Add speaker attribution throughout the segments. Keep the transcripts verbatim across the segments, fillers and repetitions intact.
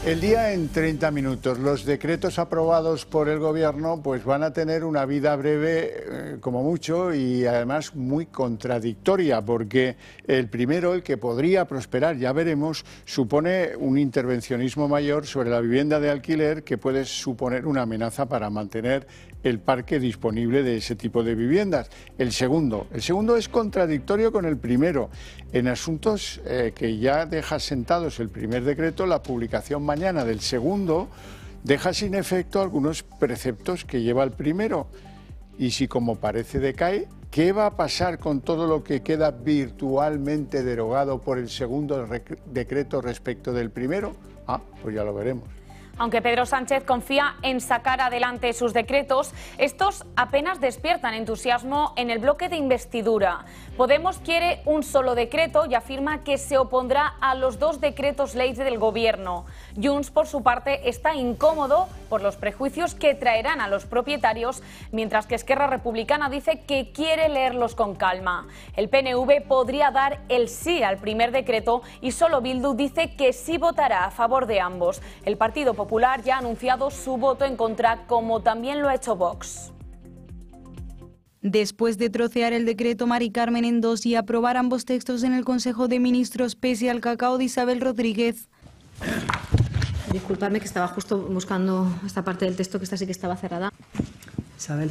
Speaker 1: El día en treinta minutos. Los decretos aprobados por el Gobierno pues van a tener una vida breve eh, como mucho y además muy contradictoria, porque el primero, el que podría prosperar, ya veremos, supone un intervencionismo mayor sobre la vivienda de alquiler que puede suponer una amenaza para mantener el parque disponible de ese tipo de viviendas. El segundo, el segundo es contradictorio con el primero. En asuntos eh, que ya deja sentados el primer decreto, la publicación mañana del segundo deja sin efecto algunos preceptos que lleva el primero. Y si, como parece, decae, ¿qué va a pasar con todo lo que queda virtualmente derogado por el segundo decreto respecto del primero? Ah, pues ya lo veremos.
Speaker 2: Aunque Pedro Sánchez confía en sacar adelante sus decretos, estos apenas despiertan entusiasmo en el bloque de investidura. Podemos quiere un solo decreto y afirma que se opondrá a los dos decretos ley del Gobierno. Junts, por su parte, está incómodo por los prejuicios que traerán a los propietarios, mientras que Esquerra Republicana dice que quiere leerlos con calma. El P N V podría dar el sí al primer decreto y solo Bildu dice que sí votará a favor de ambos. El Partido Popular ya ha anunciado su voto en contra, como también lo ha hecho Vox.
Speaker 3: Después de trocear el decreto Mari Carmen en dos y aprobar ambos textos en el Consejo de Ministros pese al cacao de Isabel Rodríguez.
Speaker 4: Disculpadme que estaba justo buscando esta parte del texto, que esta sí que estaba cerrada.
Speaker 5: Isabel.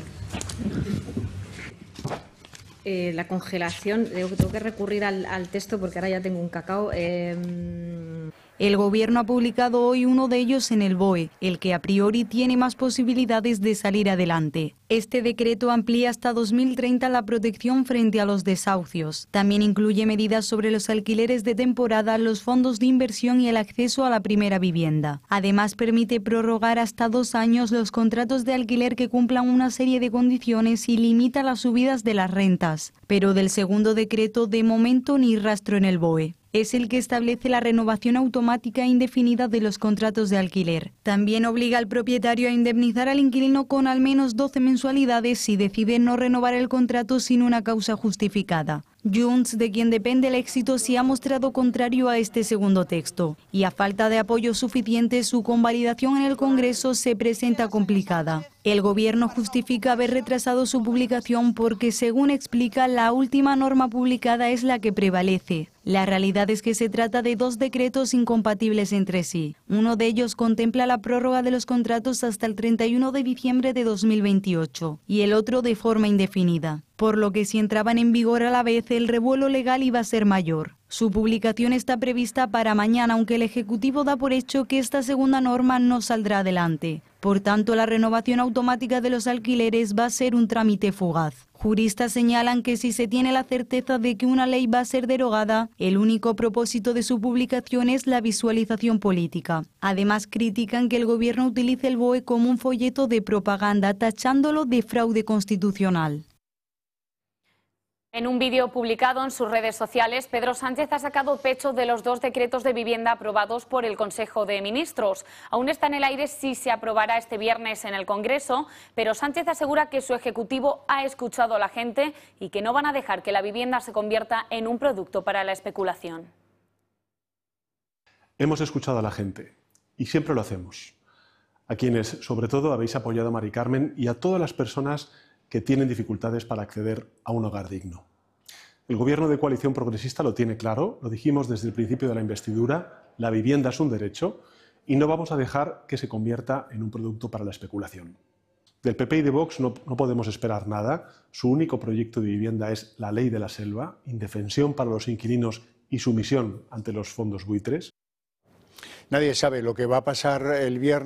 Speaker 4: Eh, la congelación, digo que tengo que recurrir al, al texto porque ahora ya tengo un cacao. Eh...
Speaker 3: El Gobierno ha publicado hoy uno de ellos en el B O E, el que a priori tiene más posibilidades de salir adelante. Este decreto amplía hasta dos mil treinta la protección frente a los desahucios. También incluye medidas sobre los alquileres de temporada, los fondos de inversión y el acceso a la primera vivienda. Además, permite prorrogar hasta dos años los contratos de alquiler que cumplan una serie de condiciones y limita las subidas de las rentas. Pero del segundo decreto, de momento, ni rastro en el B O E. Es el que establece la renovación automática e indefinida de los contratos de alquiler. También obliga al propietario a indemnizar al inquilino con al menos doce mensualidades si decide no renovar el contrato sin una causa justificada. Junts, de quien depende el éxito, se ha mostrado contrario a este segundo texto y, a falta de apoyo suficiente, su convalidación en el Congreso se presenta complicada. El Gobierno justifica haber retrasado su publicación porque, según explica, la última norma publicada es la que prevalece. La realidad es que se trata de dos decretos incompatibles entre sí. Uno de ellos contempla la prórroga de los contratos hasta el treinta y uno de diciembre de dos mil veintiocho y el otro de forma indefinida. Por lo que si entraban en vigor a la vez, el revuelo legal iba a ser mayor. Su publicación está prevista para mañana, aunque el Ejecutivo da por hecho que esta segunda norma no saldrá adelante. Por tanto, la renovación automática de los alquileres va a ser un trámite fugaz. Juristas señalan que si se tiene la certeza de que una ley va a ser derogada, el único propósito de su publicación es la visualización política. Además, critican que el Gobierno utilice el B O E como un folleto de propaganda, tachándolo de fraude constitucional.
Speaker 2: En un vídeo publicado en sus redes sociales, Pedro Sánchez ha sacado pecho de los dos decretos de vivienda aprobados por el Consejo de Ministros. Aún está en el aire si se aprobará este viernes en el Congreso, pero Sánchez asegura que su Ejecutivo ha escuchado a la gente y que no van a dejar que la vivienda se convierta en un producto para la especulación.
Speaker 6: Hemos escuchado a la gente y siempre lo hacemos. A quienes, sobre todo, habéis apoyado a Mari Carmen y a todas las personas que tienen dificultades para acceder a un hogar digno. El Gobierno de coalición progresista lo tiene claro, lo dijimos desde el principio de la investidura, la vivienda es un derecho y no vamos a dejar que se convierta en un producto para la especulación. Del P P y de Vox no, no podemos esperar nada, su único proyecto de vivienda es la ley de la selva, indefensión para los inquilinos y sumisión ante los fondos buitres.
Speaker 1: Nadie sabe lo que va a pasar el viernes.